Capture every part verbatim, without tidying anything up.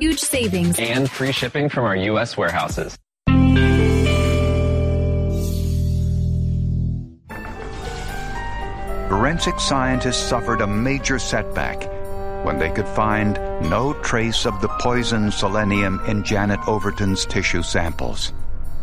huge savings, and free shipping from our U S warehouses. Forensic scientists suffered a major setback when they could find no trace of the poison selenium in Janet Overton's tissue samples.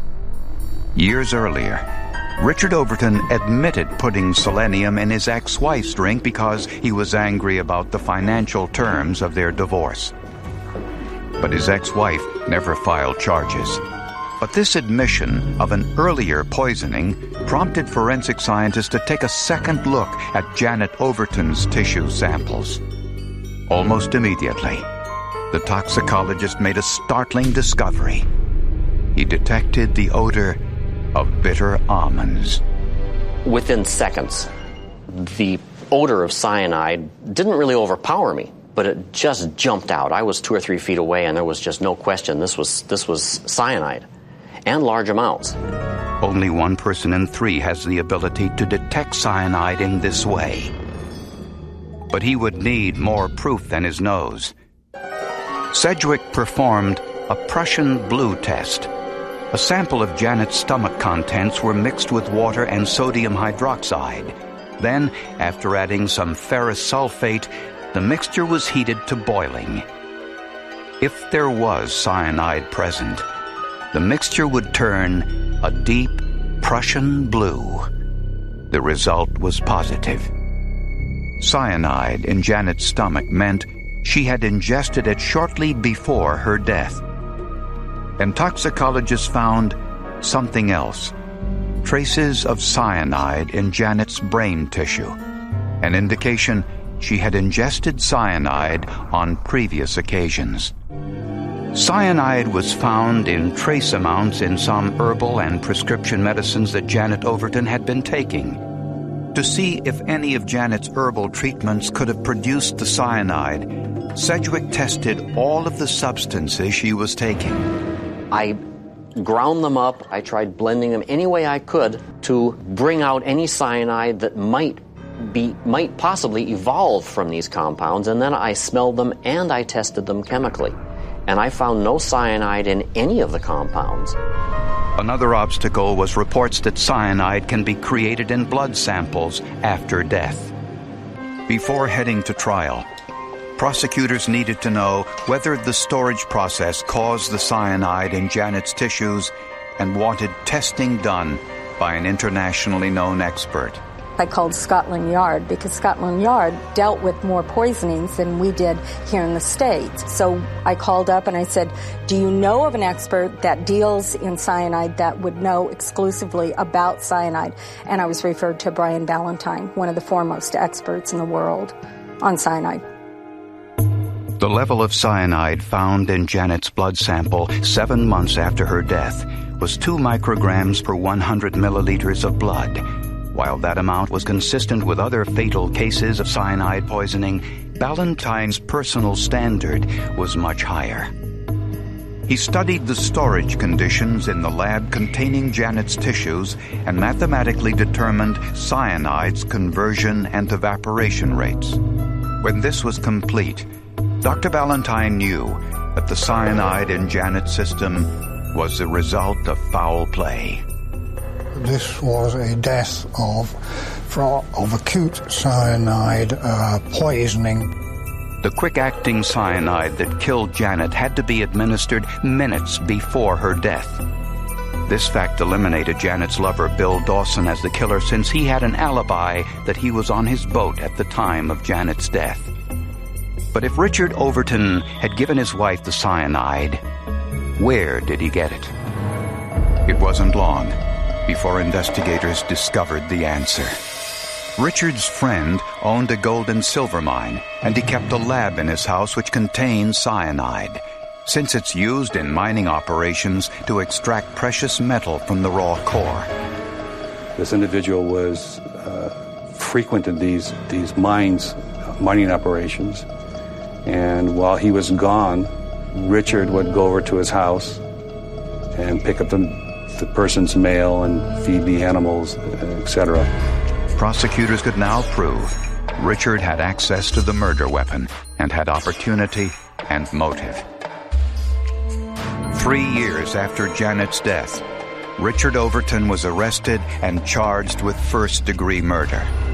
Years earlier, Richard Overton admitted putting selenium in his ex-wife's drink because he was angry about the financial terms of their divorce. But his ex-wife never filed charges. But this admission of an earlier poisoning prompted forensic scientists to take a second look at Janet Overton's tissue samples. Almost immediately, the toxicologist made a startling discovery. He detected the odor of bitter almonds. Within seconds, the odor of cyanide didn't really overpower me, but it just jumped out. I was two or three feet away, and there was just no question this was this was cyanide, and large amounts. Only one person in three has the ability to detect cyanide in this way. But he would need more proof than his nose. Sedgwick performed a Prussian blue test. A sample of Janet's stomach contents were mixed with water and sodium hydroxide. Then, after adding some ferrous sulfate, the mixture was heated to boiling. If there was cyanide present, the mixture would turn a deep Prussian blue. The result was positive. Cyanide in Janet's stomach meant she had ingested it shortly before her death. And toxicologists found something else. Traces of cyanide in Janet's brain tissue. An indication she had ingested cyanide on previous occasions. Cyanide was found in trace amounts in some herbal and prescription medicines that Janet Overton had been taking. To see if any of Janet's herbal treatments could have produced the cyanide, Sedgwick tested all of the substances she was taking. I ground them up. I tried blending them any way I could to bring out any cyanide that might be might possibly evolve from these compounds, and then I smelled them and I tested them chemically. And I found no cyanide in any of the compounds. Another obstacle was reports that cyanide can be created in blood samples after death. Before heading to trial, prosecutors needed to know whether the storage process caused the cyanide in Janet's tissues and wanted testing done by an internationally known expert. I called Scotland Yard because Scotland Yard dealt with more poisonings than we did here in the States. So I called up and I said, do you know of an expert that deals in cyanide that would know exclusively about cyanide? And I was referred to Brian Ballantyne, one of the foremost experts in the world on cyanide. The level of cyanide found in Janet's blood sample seven months after her death was two micrograms per one hundred milliliters of blood. While that amount was consistent with other fatal cases of cyanide poisoning, Ballantyne's personal standard was much higher. He studied the storage conditions in the lab containing Janet's tissues and mathematically determined cyanide's conversion and evaporation rates. When this was complete, Doctor Ballantyne knew that the cyanide in Janet's system was the result of foul play. This was a death of of acute cyanide uh, poisoning. The quick-acting cyanide that killed Janet had to be administered minutes before her death. This fact eliminated Janet's lover, Bill Dawson, as the killer, since he had an alibi that he was on his boat at the time of Janet's death. But if Richard Overton had given his wife the cyanide, where did he get it? It wasn't long before investigators discovered the answer. Richard's friend owned a gold and silver mine, and he kept a lab in his house which contained cyanide, since it's used in mining operations to extract precious metal from the raw core. This individual was uh, frequented these these mines, mining operations, and while he was gone, Richard would go over to his house and pick up the the person's mail and feed the animals, et cetera. Prosecutors could now prove Richard had access to the murder weapon and had opportunity and motive. Three years after Janet's death, Richard Overton was arrested and charged with first-degree murder.